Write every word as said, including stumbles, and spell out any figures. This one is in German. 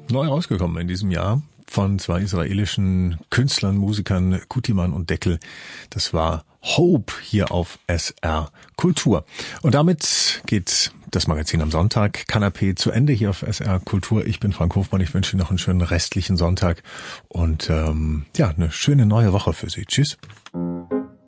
neu rausgekommen in diesem Jahr von zwei israelischen Künstlern, Musikern, Kutiman und Deckel. Das war Hope hier auf S R Kultur. Und damit geht das Magazin am Sonntag, Kanapé, zu Ende hier auf S R Kultur. Ich bin Frank Hofmann, ich wünsche Ihnen noch einen schönen restlichen Sonntag und ähm, ja, eine schöne neue Woche für Sie. Tschüss.